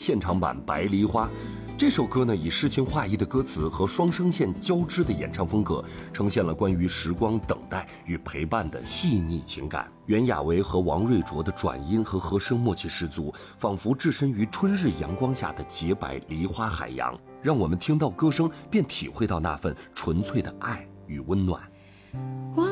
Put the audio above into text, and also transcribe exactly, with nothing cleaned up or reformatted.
现场版《白梨花》。这首歌呢，以诗情画意的歌词和双声线交织的演唱风格，呈现了关于时光等待与陪伴的细腻情感。袁娅维和王瑞卓的转音和和声默契十足，仿佛置身于春日阳光下的洁白梨花海洋，让我们听到歌声便体会到那份纯粹的爱与温暖。